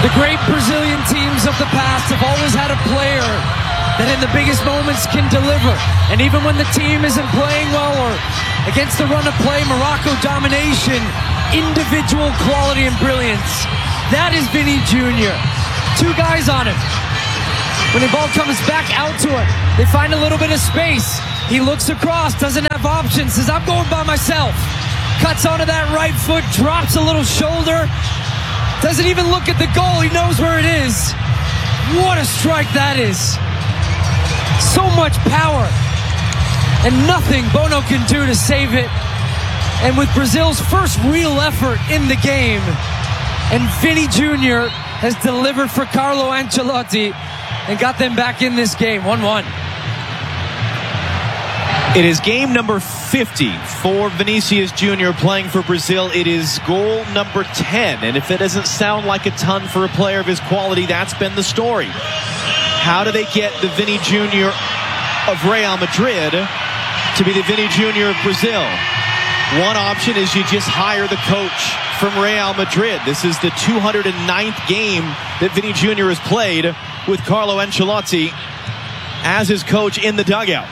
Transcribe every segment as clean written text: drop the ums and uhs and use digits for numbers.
The great Brazilian teams of the past have always had a player that in the biggest moments can deliver. And even when the team isn't playing well or against the run of play, Morocco domination, individual quality and brilliance. That is Vini Jr. Two guys on him. When the ball comes back out to him, they find a little bit of space. He looks across, doesn't have options, says, I'm going by myself. Cuts onto that right foot, drops a little shoulder. Doesn't even look at the goal. He knows where it is. What a strike that is. So much power. And nothing Bono can do to save it. And with Brazil's first real effort in the game, and Vini Jr. has delivered for Carlo Ancelotti and got them back in this game, 1-1. It is game number 50 for Vinicius Jr. playing for Brazil. It is goal number 10. And if it doesn't sound like a ton for a player of his quality, that's been the story. How do they get the Vini Jr. of Real Madrid to be the Vini Jr. of Brazil? One option is you just hire the coach from Real Madrid. This is the 209th game that Vini Jr. has played with Carlo Ancelotti as his coach in the dugout.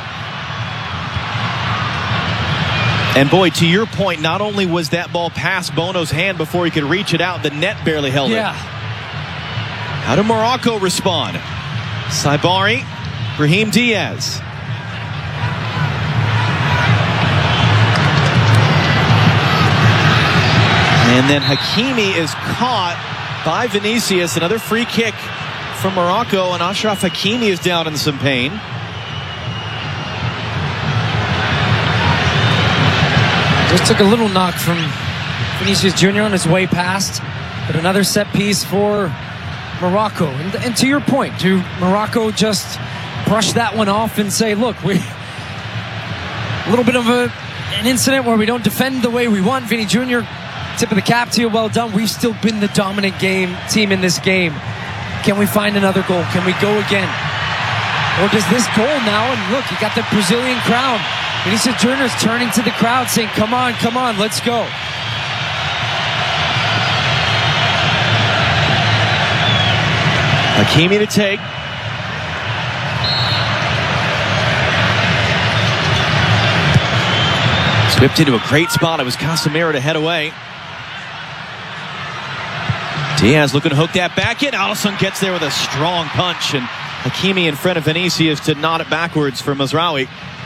And boy, to your point, not only was that ball past Bono's hand before he could reach it out, the net barely held it. How did Morocco respond? Saibari, Brahim Diaz. And then Hakimi is caught by Vinicius. Another free kick from Morocco, and Achraf Hakimi is down in some pain. Just took a little knock from Vinicius Jr. on his way past. But another set piece for Morocco. And to your point, do Morocco just brush that one off and say, look, a little bit of an incident where we don't defend the way we want. Vini Jr., tip of the cap to you, well done. We've still been the dominant team in this game. Can we find another goal? Can we go again? Or does this goal now, and look, you got the Brazilian crowd. Vinicius Jr. is turning to the crowd saying, come on, let's go. Hakimi to take. Whipped into a great spot. It was Casemiro to head away. Diaz looking to hook that back in. Alisson gets there with a strong punch, and Hakimi in front of Vinicius to nod it backwards for Mazraoui.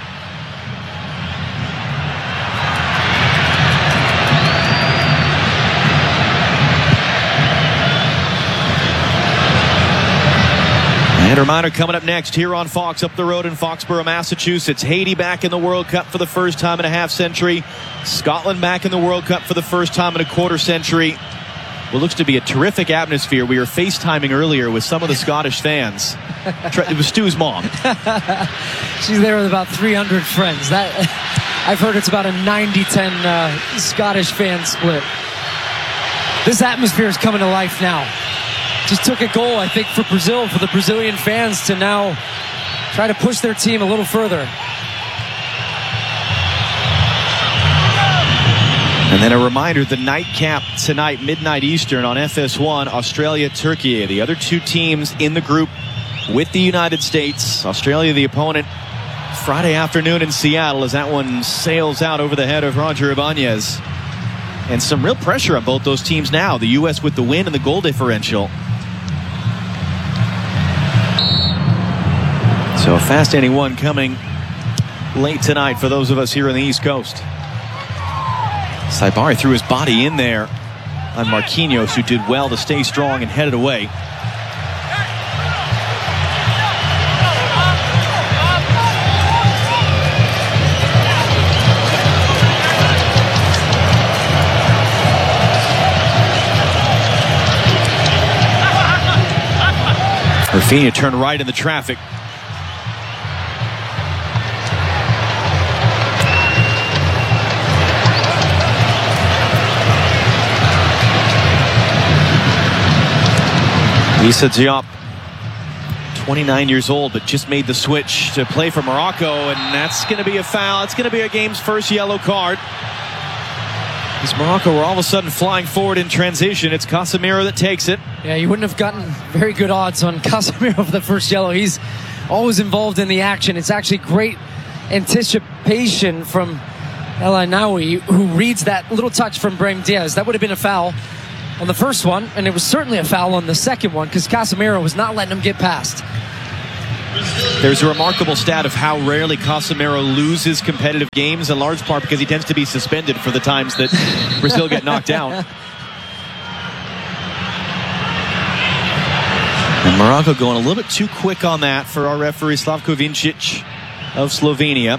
And a reminder coming up next here on Fox up the road in Foxborough, Massachusetts. Haiti back in the World Cup for the first time in a half century. Scotland back in the World Cup for the first time in a quarter century. What looks to be a terrific atmosphere. We were FaceTiming earlier with some of the Scottish fans. It was Stu's mom. She's there with about 300 friends. I've heard it's about a 90-10 Scottish fan split. This atmosphere is coming to life now. Just took a goal, I think, for Brazil, for the Brazilian fans to now try to push their team a little further. And then a reminder, the nightcap tonight, midnight Eastern on FS1, Australia, Turkey. The other two teams in the group with the United States. Australia, the opponent, Friday afternoon in Seattle as that one sails out over the head of Roger Ibanez. And some real pressure on both those teams now. The U.S. with the win and the goal differential. So a fascinating one coming late tonight for those of us here on the East Coast. Saibari threw his body in there on Marquinhos, who did well to stay strong and headed away. Rafinha turned right in the traffic. Issa Diop, 29 years old, but just made the switch to play for Morocco, and that's going to be a foul. It's going to be a game's first yellow card. As Morocco were all of a sudden flying forward in transition, it's Casemiro that takes it. Yeah, you wouldn't have gotten very good odds on Casemiro for the first yellow. He's always involved in the action. It's actually great anticipation from El Ainaoui, who reads that little touch from Brahim Diaz. That would have been a foul on the first one, and it was certainly a foul on the second one because Casemiro was not letting him get past. There's a remarkable stat of how rarely Casemiro loses competitive games, in large part because he tends to be suspended for the times that Brazil get knocked out. And Morocco going a little bit too quick on that for our referee Slavko Vincic of Slovenia.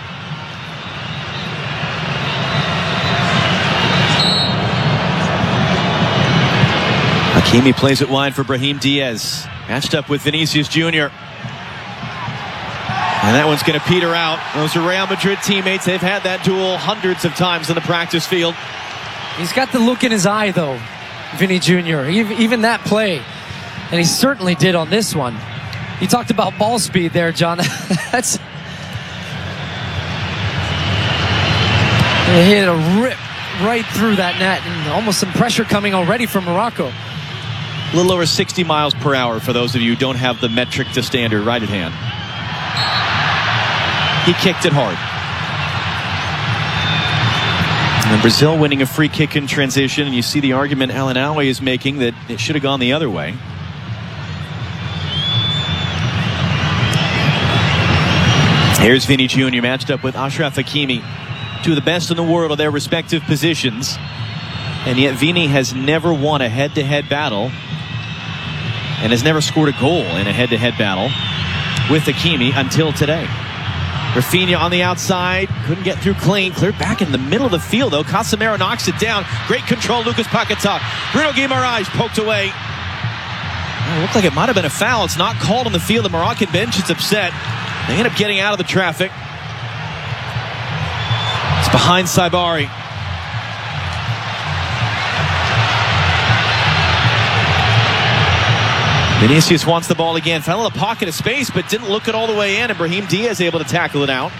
Hakimi plays it wide for Brahim Diaz. Matched up with Vinicius Jr. And that one's going to peter out. Those are Real Madrid teammates. They've had that duel hundreds of times in the practice field. He's got the look in his eye, though, Vinny Jr. Even that play. And he certainly did on this one. You talked about ball speed there, John. That's... He hit a rip right through that net, and almost some pressure coming already from Morocco. A little over 60 miles per hour for those of you who don't have the metric to standard right at hand. He kicked it hard. And Brazil winning a free kick in transition, and you see the argument El Ainaoui is making that it should have gone the other way. Here's Vinny Jr. matched up with Achraf Hakimi. Two of the best in the world of their respective positions. And yet Vinny has never won a head-to-head battle and has never scored a goal in a head-to-head battle with Hakimi until today. Rafinha on the outside, couldn't get through clean. Cleared back in the middle of the field, though. Casemiro knocks it down. Great control, Lucas Paquetá. Bruno Guimaraes poked away. It looked like it might have been a foul. It's not called on the field. The Moroccan bench is upset. They end up getting out of the traffic. It's behind Saibari. Vinicius wants the ball again. Found a little pocket of space, but didn't look it all the way in. And Brahim Diaz able to tackle it out.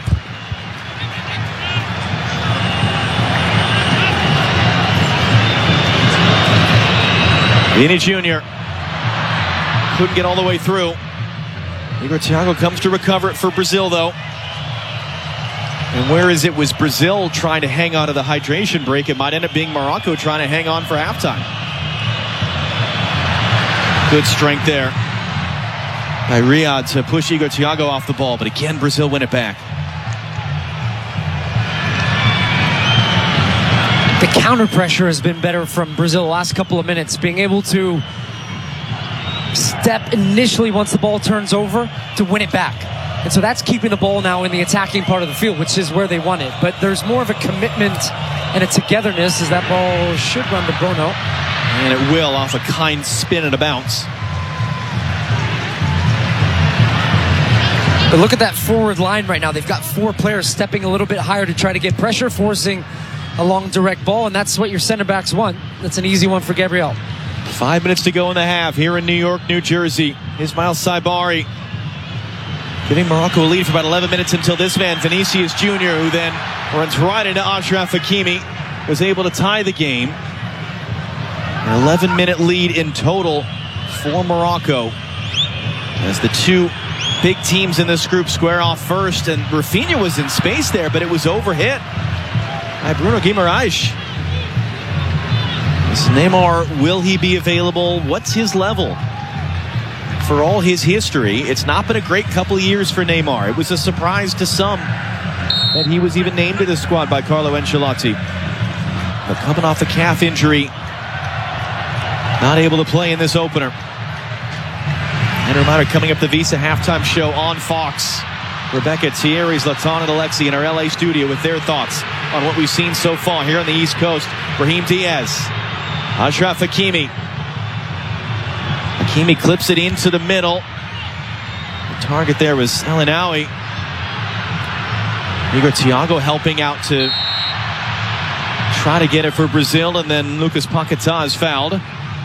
Vini Jr. couldn't get all the way through. Igor Thiago comes to recover it for Brazil, though. And whereas it was Brazil trying to hang on to the hydration break, it might end up being Morocco trying to hang on for halftime. Good strength there by Riyad to push Igor Thiago off the ball. But again, Brazil win it back. The counter pressure has been better from Brazil the last couple of minutes. Being able to step initially once the ball turns over to win it back. And so that's keeping the ball now in the attacking part of the field, which is where they want it. But there's more of a commitment and a togetherness as that ball should run to Bruno. And it will off a kind spin and a bounce. But look at that forward line right now. They've got four players stepping a little bit higher to try to get pressure, forcing a long direct ball, and that's what your center backs want. That's an easy one for Gabriel. 5 minutes to go in the half here in New York, New Jersey. Ismail Saibari giving Morocco a lead for about 11 minutes until this man, Vinicius Jr., who then runs right into Achraf Hakimi, was able to tie the game. An 11-minute lead in total for Morocco as the two big teams in this group square off first. And Rafinha was in space there, but it was overhit by Bruno Guimaraes. Is Neymar, will he be available? What's his level? For all his history, it's not been a great couple of years for Neymar. It was a surprise to some that he was even named to the squad by Carlo Ancelotti. But coming off a calf injury, not able to play in this opener. And a reminder, coming up the Visa halftime show on Fox. Rebecca, Thierry, Zlatan, and Alexi in our LA studio with their thoughts on what we've seen so far here on the East Coast. Brahim Diaz, Achraf Hakimi. Hakimi clips it into the middle. The target there was El Ainaoui. Igor Thiago helping out to try to get it for Brazil, and then Lucas Paquetá is fouled.